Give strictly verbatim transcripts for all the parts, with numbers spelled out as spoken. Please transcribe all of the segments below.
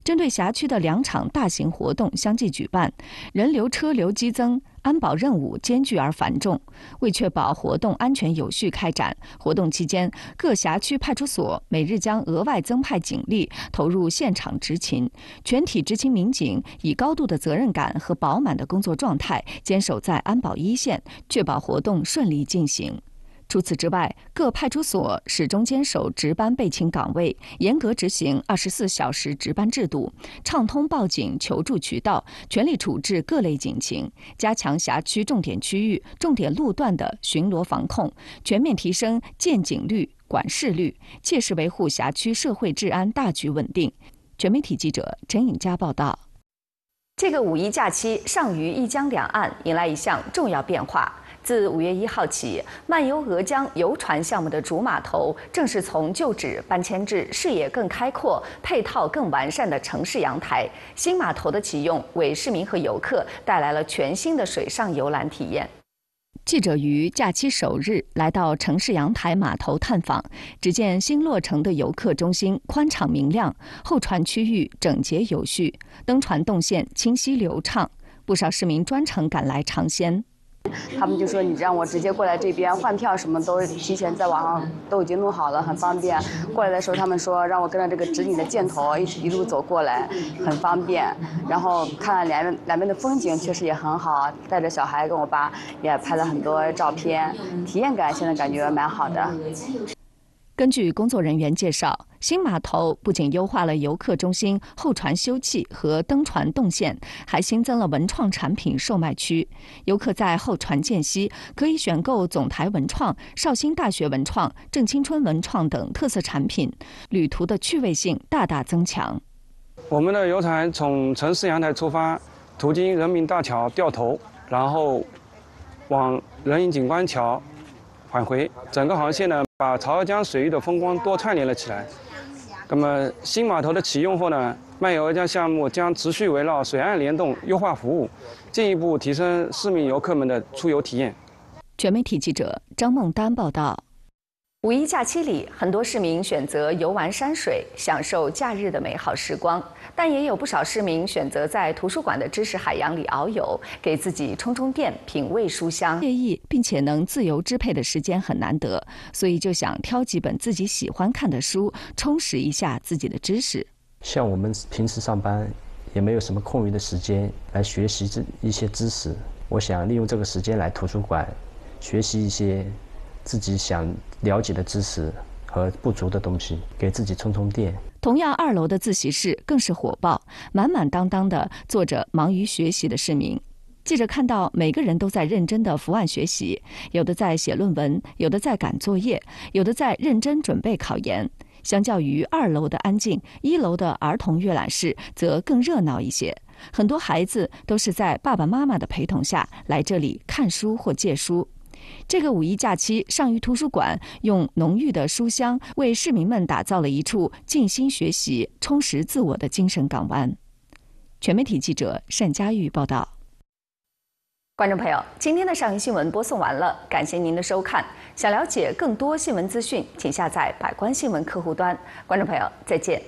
针对辖区的两场大型活动相继举办，人流车流激增，安保任务艰巨而繁重。为确保活动安全有序开展，活动期间各辖区派出所每日将额外增派警力投入现场执勤，全体执勤民警以高度的责任感和饱满的工作状态，坚守在安保一线，确保活动顺利进行。除此之外，各派出所始终坚守值班备勤岗位，严格执行二十四小时值班制度，畅通报警求助渠道，全力处置各类警情，加强辖区重点区域、重点路段的巡逻防控，全面提升见警率、管事率，切实维护辖区社会治安大局稳定。全媒体记者陈颖佳报道。这个五一假期，上虞一江两岸迎来一项重要变化。自五月一号起，漫游鹅江游船项目的主码头正式从旧址搬迁至视野更开阔、配套更完善的城市阳台。新码头的启用，为市民和游客带来了全新的水上游览体验。记者于假期首日来到城市阳台码头探访，只见新落成的游客中心宽敞明亮，候船区域整洁有序，登船动线清晰流畅，不少市民专程赶来尝鲜。 他们就说你让我直接过来这边换票，什么都提前在网上都已经弄好了，很方便。过来的时候他们说让我跟着这个指引的箭头一一路走过来，很方便。然后看了两边两边的风景确实也很好，带着小孩跟我爸也拍了很多照片，体验感现在感觉蛮好的。 根据工作人员介绍，新码头不仅优化了游客中心候船休憩和登船动线，还新增了文创产品售卖区。游客在候船间隙可以选购总台文创、绍兴大学文创、正青春文创等特色产品，旅途的趣味性大大增强。 我们的游船从城市阳台出发，途经人民大桥掉头，然后往人民景观桥返回，整个航线呢，把潮鹅江水域的风光多串联了起来。那么新码头的启用后呢，漫游鹅江项目将持续围绕水岸联动优化服务，进一步提升市民游客们的出游体验。 全媒体记者张梦丹报道。五一假期里，很多市民选择游玩山水，享受假日的美好时光，但也有不少市民选择在图书馆的知识海洋里遨游，给自己充充电，品味书香。惬意并且能自由支配的时间很难得，所以就想挑几本自己喜欢看的书，充实一下自己的知识。 像我们平时上班，也没有什么空余的时间来学习这一些知识，我想利用这个时间来图书馆学习一些自己想了解的知识和不足的东西，给自己充充电。 同样，二楼的自习室更是火爆，满满当当的坐着忙于学习的市民。记者看到每个人都在认真的伏案学习，有的在写论文，有的在赶作业，有的在认真准备考研。相较于二楼的安静，一楼的儿童阅览室则更热闹一些。很多孩子都是在爸爸妈妈的陪同下来这里看书或借书。这个五一假期，上虞图书馆用浓郁的书香为市民们打造了一处静心学习、充实自我的精神港湾。全媒体记者单佳玉报道。观众朋友，今天的上虞新闻播送完了，感谢您的收看。想了解更多新闻资讯，请下载百官新闻客户端。观众朋友，再见。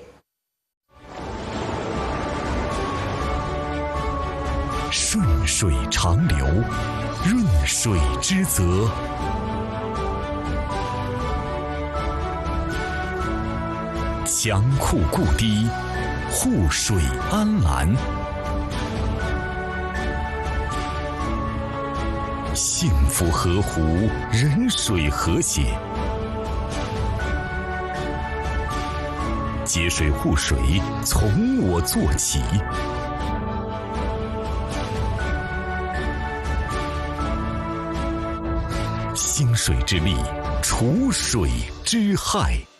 顺水长流，润水之泽。强库固堤，护水安澜。幸福河湖，人水和谐。节水护水，从我做起。兴水之力，除水之害。